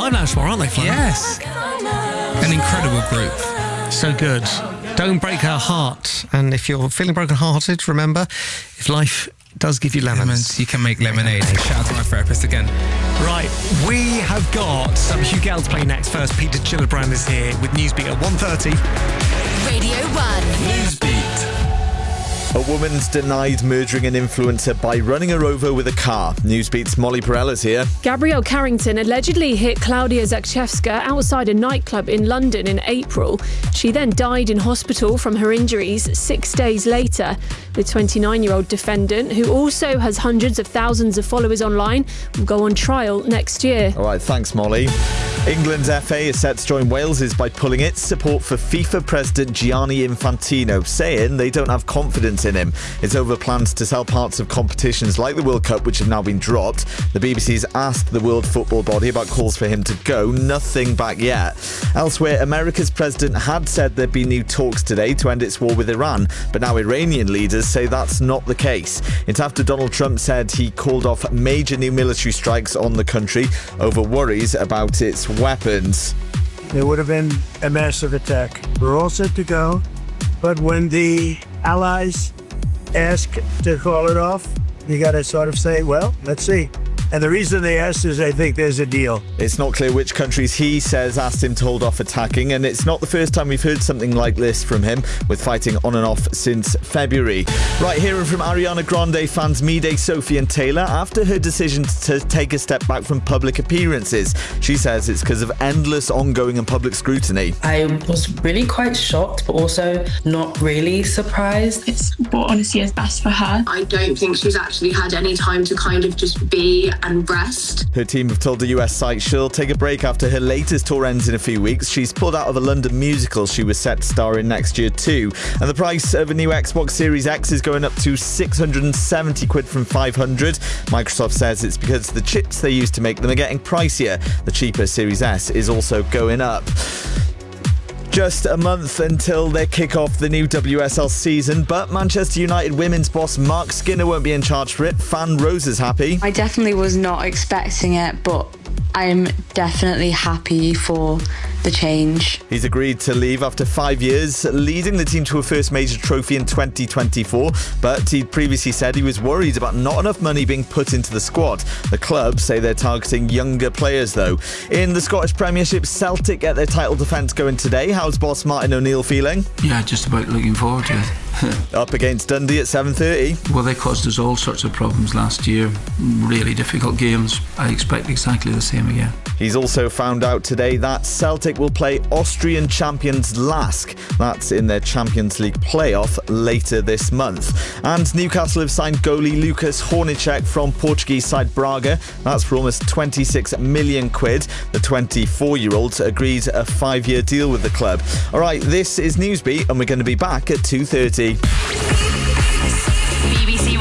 flying out tomorrow, aren't they? Flying? Yes. An incredible group. So good. Don't break our heart. And if you're feeling broken-hearted, remember, if life does give you lemons, You can make lemonade. Shout out to my therapist again. Right, we have got Hugh Gale to play next. First, Peter Gillibrand is here with Newsbeat at 1:30. Radio 1. Newsbeat. A woman's denied murdering an influencer by running her over with a car. Newsbeat's Molly Perella's here. Gabrielle Carrington allegedly hit Klaudia Zakrzewska outside a nightclub in London in April. She then died in hospital from her injuries 6 days later. The 29-year-old defendant, who also has hundreds of thousands of followers online, will go on trial next year. All right, thanks, Molly. England's FA is set to join Wales's by pulling its support for FIFA President Gianni Infantino, saying they don't have confidence in him. It's over plans to sell parts of competitions like the World Cup, which have now been dropped. The BBC's asked the World Football Body about calls for him to go. Nothing back yet. Elsewhere, America's president had said there'd be new talks today to end its war with Iran, but now Iranian leaders say that's not the case. It's after Donald Trump said he called off major new military strikes on the country over worries about its weapons. It would have been a massive attack. We're all set to go, but when the allies ask to call it off, you got to sort of say, well, let's see. And the reason they asked is I think there's a deal. It's not clear which countries he says asked him to hold off attacking, and it's not the first time we've heard something like this from him, with fighting on and off since February. Right, hearing from Ariana Grande fans Mide, Sophie and Taylor after her decision to take a step back from public appearances. She says it's because of endless ongoing and public scrutiny. I was really quite shocked, but also not really surprised. It's what honestly is best for her. I don't think she's actually had any time to kind of just be and rest. Her team have told the US site she'll take a break after her latest tour ends in a few weeks. She's pulled out of a London musical she was set to star in next year too. And the price of a new Xbox Series X is going up to 670 quid from 500. Microsoft says it's because the chips they use to make them are getting pricier. The cheaper Series S is also going up. Just a month until they kick off the new WSL season, but Manchester United women's boss Mark Skinner won't be in charge for it. Fan Rose is happy. I definitely was not expecting it, but I'm definitely happy for the change. He's agreed to leave after 5 years, leading the team to a first major trophy in 2024, but he'd previously said he was worried about not enough money being put into the squad. The club say they're targeting younger players though. In the Scottish Premiership, Celtic get their title defence going today. How's boss Martin O'Neill feeling? Yeah, just about looking forward to it. Up against Dundee at 7:30. Well, they caused us all sorts of problems last year. Really difficult games. I expect exactly the same again. He's also found out today that Celtic will play Austrian champions Lask. That's in their Champions League playoff later this month. And Newcastle have signed goalie Lucas Hornacek from Portuguese side Braga. That's for almost 26 million quid. The 24-year-old agreed a 5-year deal with the club. All right, this is Newsbeat, and we're going to be back at 2:30. BBC